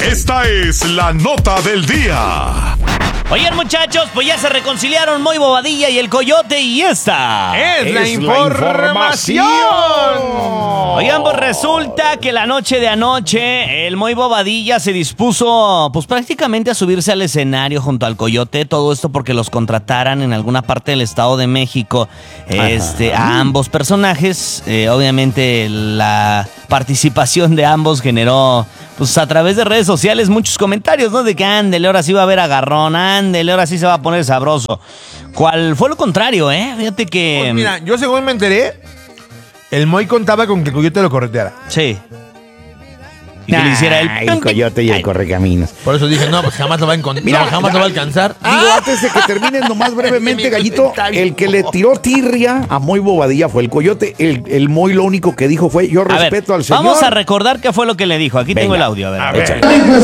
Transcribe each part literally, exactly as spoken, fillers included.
Esta es la nota del día. Oigan, muchachos, pues ya se reconciliaron Moy Bobadilla y el Coyote y esta es, es la, información. la información. Oigan, pues resulta que la noche de anoche el Moy Bobadilla se dispuso pues prácticamente a subirse al escenario junto al Coyote, todo esto porque los contrataran en alguna parte del Estado de México este, a ambos personajes. Eh, obviamente la participación de ambos generó pues a través de redes sociales muchos comentarios, ¿no? De que ándele, ahora sí va a haber agarrón, ándele, ahora sí se va a poner sabroso. ¿Cuál fue lo contrario, eh? Fíjate que... Pues mira, yo según me enteré, el Moy contaba con que el Coyote lo correteara. Sí. Y que le hiciera el... el Coyote y el correcaminos. Por eso dije, no, pues jamás lo va a encontrar. Mira, no, jamás lo va a alcanzar. Digo, ah. antes de que terminen nomás brevemente, Gallito, el que le tiró tirria a Moy Bobadilla fue el Coyote. El, el Moy lo único que dijo fue, yo respeto ver, al señor. Vamos a recordar qué fue lo que le dijo. Aquí Venga. tengo el audio, a ver. A ver.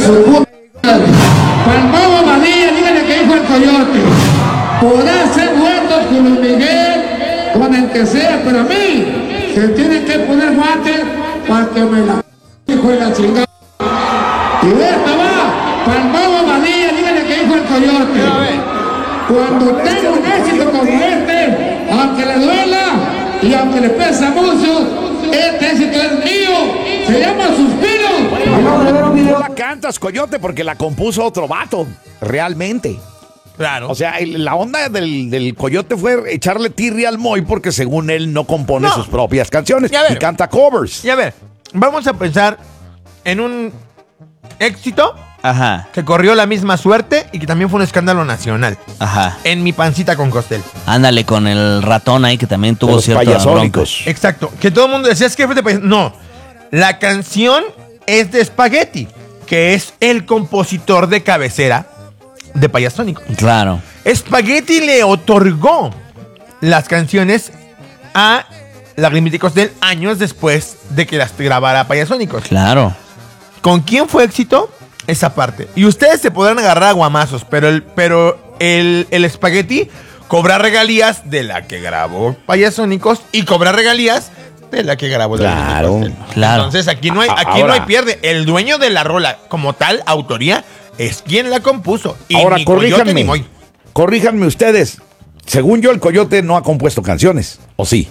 Para Moy Bobadilla, díganle que dijo el Coyote. Podrá ser muerto con Luis Miguel, con el que sea, pero a mí se tiene que poner guantes para que me la... hijo de la chingada. Y esta va para el Moy Bobadilla, díganle que dijo el Coyote. Cuando tenga un éxito como este, aunque le duela y aunque le pesa mucho, este éxito es mío. Se llama Suspiro. No la cantas, Coyote, porque la compuso otro vato, realmente. Claro. O sea, el, la onda del, del Coyote fue echarle tirria al Moy porque según él no compone no. sus propias canciones y, ver, y canta covers. Y a ver, vamos a pensar en un éxito Ajá. que corrió la misma suerte y que también fue un escándalo nacional. Ajá. En Mi Pancita con Costel. Ándale, con el ratón ahí que también tuvo ciertos payasónicos. Exacto. Que todo el mundo decía, es que fue de payas... No, la canción es de Spaghetti, que es el compositor de cabecera de Payasónicos. Claro. Spaghetti le otorgó las canciones a Lagrimita y Costel años después de que las grabara Payasónicos. Claro. ¿Con quién fue éxito? Esa parte. Y ustedes se podrán agarrar a guamazos, pero el, pero el, el Spaghetti cobra regalías de la que grabó Payasónicos y cobra regalías de la que grabó Claro, claro. Entonces aquí no hay, aquí ahora, no hay pierde. El dueño de la rola, como tal, autoría, es quien la compuso. Y ahora, ni corríjanme. Coyote, ni Moy. Corríjanme ustedes. Según yo, el Coyote no ha compuesto canciones. ¿O sí?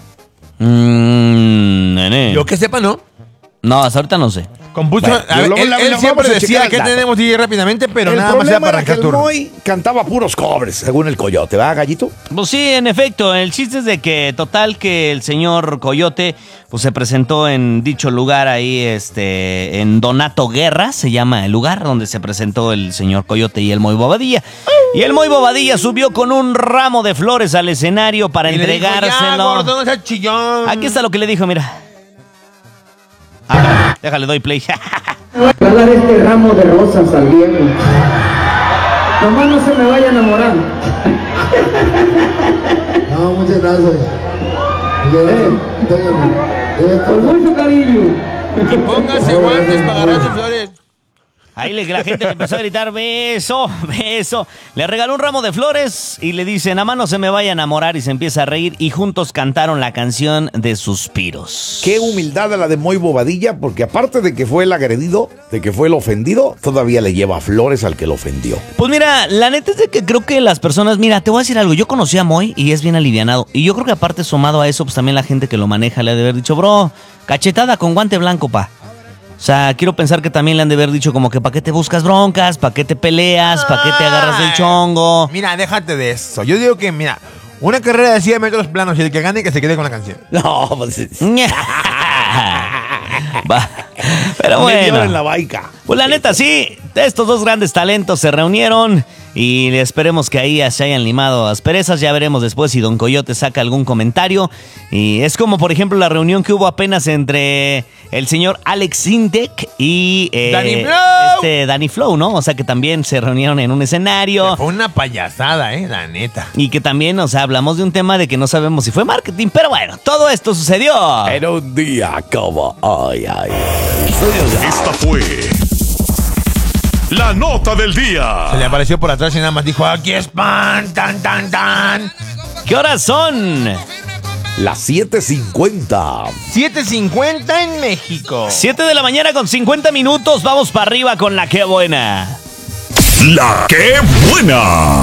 Mmm, nene. Yo que sepa, ¿no? No, hasta ahorita no sé. Compuso, bueno, a ver, lo, él, lo, él lo siempre decía que dato. tenemos que ir rápidamente, pero el nada más era para era arrancar que el turno. Moy cantaba puros covers, según el Coyote, ¿verdad, Gallito? Pues sí, en efecto, el chiste es de que total que el señor Coyote pues se presentó en dicho lugar ahí, este, en Donato Guerra, se llama el lugar donde se presentó el señor Coyote y el Moy Bobadilla. Y el Moy Bobadilla subió con un ramo de flores al escenario para y entregárselo. entregárselo. Le dijo, ya, gordo, no seas chillón. Aquí está lo que le dijo, mira. Ah, déjale, doy play. Voy a dar este ramo de rosas al viejo. Nomás no se me vaya a enamorar. No, muchas gracias. Con mucho cariño. Y póngase guantes para agarrar sus flores. Ahí le, la gente le empezó a gritar, beso, beso. Le regaló un ramo de flores y le dice, nada más no se me vaya a enamorar, y se empieza a reír y juntos cantaron la canción de Suspiros. Qué humildad a la de Moy Bobadilla, porque aparte de que fue el agredido, de que fue el ofendido, todavía le lleva flores al que lo ofendió. Pues mira, la neta es de que creo que las personas, mira, te voy a decir algo, yo conocí a Moy y es bien alivianado. Y yo creo que aparte sumado a eso, pues también la gente que lo maneja le ha de haber dicho, bro, cachetada con guante blanco, pa. O sea, quiero pensar que también le han de haber dicho como que ¿para qué te buscas broncas? ¿Para qué te peleas? ¿Para qué te agarras del chongo? Mira, déjate de eso. Yo digo que, mira, una carrera de cien metros planos y el que gane que se quede con la canción. No, pues... Va. Pero bueno, en la baica. Pues la neta sí, estos dos grandes talentos se reunieron y esperemos que ahí se hayan limado asperezas. Ya veremos después si Don Coyote saca algún comentario. Y es como por ejemplo la reunión que hubo apenas entre el señor Alex Sintek y eh, Danny Flow. este Danny Flow, ¿no? O sea que también se reunieron en un escenario. Fue una payasada, eh, la neta. Y que también, o sea, hablamos de un tema de que no sabemos si fue marketing, pero bueno, todo esto sucedió. Era un día como hoy, ay. Esta fue la nota del día. Se le apareció por atrás y nada más dijo, aquí es pan, tan, tan, tan. ¿Qué horas son? las siete cincuenta. siete cincuenta en México. siete de la mañana con cincuenta minutos. Vamos para arriba con la que buena. La que buena.